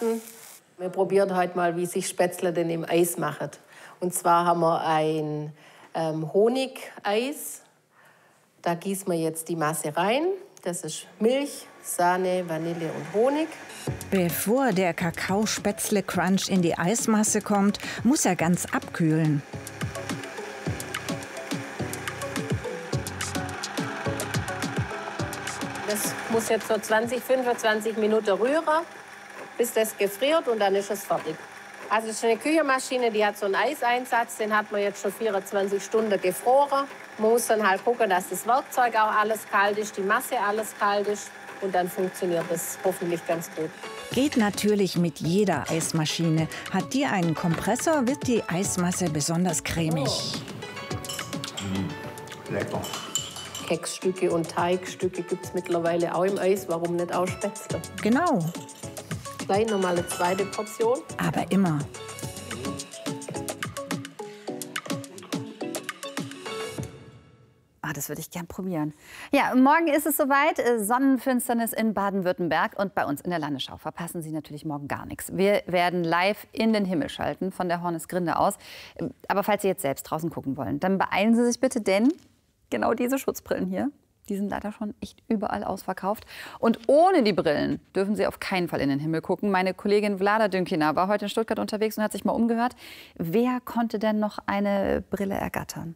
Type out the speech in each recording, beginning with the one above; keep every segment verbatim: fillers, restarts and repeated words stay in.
Wir probieren heute mal, wie sich Spätzle denn im Eis machen. Und zwar haben wir ein ähm, Honigeis. Da gießen wir jetzt die Masse rein. Das ist Milch, Sahne, Vanille und Honig. Bevor der Kakao-Spätzle-Crunch in die Eismasse kommt, muss er ganz abkühlen. Das muss jetzt so zwanzig, fünfundzwanzig Minuten rühren, bis das gefriert und dann ist es fertig. Also es ist eine Küchenmaschine, die hat so einen Eiseinsatz, den hat man jetzt schon vierundzwanzig Stunden gefroren. Man muss dann halt gucken, dass das Werkzeug auch alles kalt ist, die Masse alles kalt ist. Und dann funktioniert das hoffentlich ganz gut. Geht natürlich mit jeder Eismaschine. Hat die einen Kompressor, wird die Eismasse besonders cremig. Mm, lecker. Keksstücke und Teigstücke gibt es mittlerweile auch im Eis. Warum nicht auch Spätzle? Genau. Gleich nochmal eine zweite Portion. Aber immer. Ah, das würde ich gern probieren. Ja, morgen ist es soweit. Sonnenfinsternis in Baden-Württemberg und bei uns in der Landesschau. Verpassen Sie natürlich morgen gar nichts. Wir werden live in den Himmel schalten von der Hornisgrinde aus. Aber falls Sie jetzt selbst draußen gucken wollen, dann beeilen Sie sich bitte, denn genau diese Schutzbrillen hier, die sind leider schon echt überall ausverkauft. Und ohne die Brillen dürfen Sie auf keinen Fall in den Himmel gucken. Meine Kollegin Vlada Dünkina war heute in Stuttgart unterwegs und hat sich mal umgehört. Wer konnte denn noch eine Brille ergattern?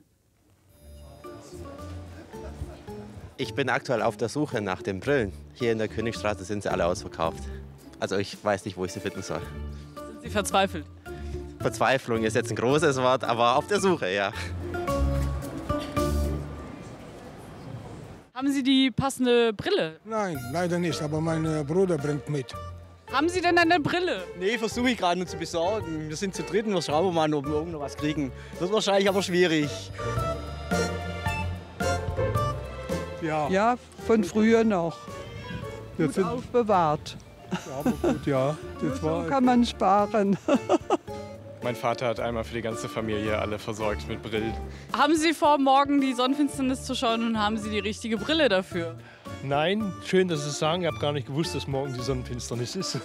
Ich bin aktuell auf der Suche nach den Brillen. Hier in der Königstraße sind sie alle ausverkauft. Also ich weiß nicht, wo ich sie finden soll. Sind Sie verzweifelt? Verzweiflung ist jetzt ein großes Wort, aber auf der Suche, ja. Haben Sie die passende Brille? Nein, leider nicht, aber mein Bruder bringt mit. Haben Sie denn eine Brille? Nee, versuche ich gerade nur zu besorgen. Wir sind zu dritt und wir schauen mal, ob wir irgendwo was kriegen. Das ist wahrscheinlich aber schwierig. Ja, ja, von früher noch. Wir sind aufbewahrt. Ja, aber gut, ja. Das so war kann man sparen. Mein Vater hat einmal für die ganze Familie alle versorgt mit Brillen. Haben Sie vor, morgen die Sonnenfinsternis zu schauen und haben Sie die richtige Brille dafür? Nein, schön, dass Sie es sagen. Ich habe gar nicht gewusst, dass morgen die Sonnenfinsternis ist.